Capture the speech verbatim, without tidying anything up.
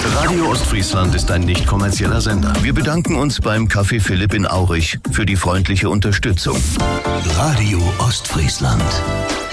Radio Ostfriesland ist ein nicht kommerzieller Sender. Wir bedanken uns beim Café Philipp in Aurich für die freundliche Unterstützung. Radio Ostfriesland.